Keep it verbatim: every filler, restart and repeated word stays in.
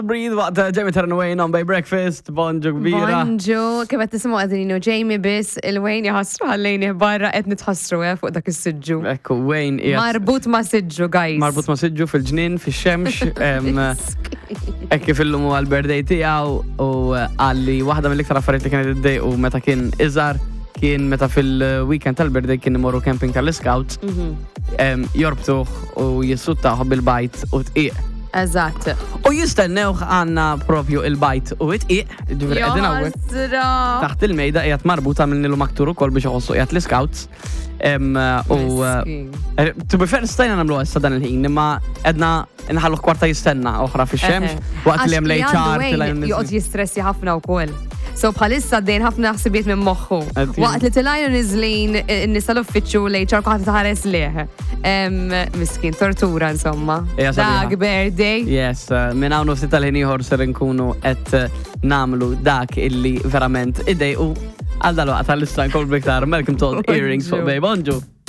Breathe waqt Jamie turn away on by breakfast, bonġu kbira. Bonġu, kif qed tisimgħu qegħdin Jamie biss il-Wayne jħassru ħallejni barra qed nitħassru fuq dak is-siġġu. Ekku Wayne qiegħed Marbut ma' siġġu, guys. Marbut ma' siġġu fil-ġnien, fix-xemx. Hekk kif illum huwa l-birthday tiegħu u għalli waħda mill-iktar affarijiet li kienet iddejqu meta kien iżgħar kien meta fil-weekend tal-birthday kien imorru camping tal-Scouts. Jorbtuh u jissuttaħ bil-bajt u tqiq. Eżatt. U jistennewh għanna propju il-bajt u it-iq, ġifri għedin għawek. Taħt il-mejda qiegħed marbuta mill-nilu maktur ukoll biex iħossu qiegħed l-Scouts. U to be fair stajna nagħmlu issa dan il-ħin, imma qedna nħallu kwarta jistenna oħra fix-xemx waqt li hemm l'H R joqgħod jistressi ħafna wkoll. So bħalissa d-dejn ħafna ħsibiet minn moħħu. Waqt li tilajnu nizlin nisa l-uffiċċju l-H R kħat taħares liħ. Miskin, tortura insomma. Dak birthday. Yes, minn hawn nofsi tal-ħin ieħor ser nkunu qed namlu dak illi verament idej u għal dal-waqt tal-istan kol biktar Malcolm Todd Earrings fuq Bej Bonġu.